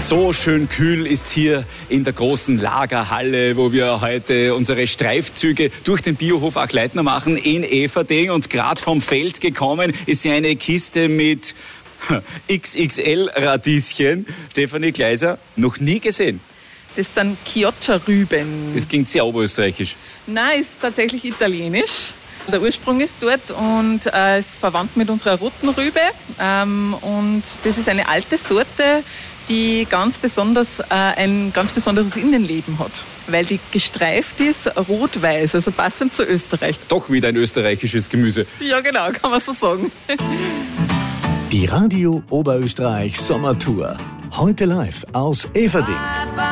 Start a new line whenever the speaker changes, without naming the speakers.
So schön kühl ist hier in der großen Lagerhalle, wo wir heute unsere Streifzüge durch den Biohof Achleitner machen in Eferding. Und gerade vom Feld gekommen ist hier eine Kiste mit XXL-Radieschen. Stefanie Gleiser, noch nie gesehen.
Das sind Chioggia-Rüben.
Das klingt sehr oberösterreichisch.
Nein, ist tatsächlich italienisch. Der Ursprung ist dort und ist verwandt mit unserer roten Rübe. Und das ist eine alte Sorte, die ein ganz besonderes Innenleben hat, weil die gestreift ist, rot-weiß, also passend zu Österreich.
Doch wieder ein österreichisches Gemüse.
Ja, genau, kann man so sagen.
Die Radio Oberösterreich Sommertour. Heute live aus Eferding.